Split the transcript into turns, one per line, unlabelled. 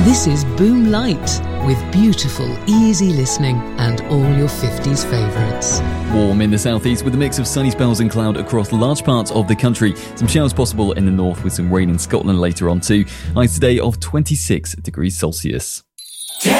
This is Boom Light, with beautiful, easy listening and all your 50s favourites.
Warm in the southeast with a mix of sunny spells and cloud across large parts of the country. Some showers possible in the north with some rain in Scotland later on too. Highs today of 26 degrees Celsius.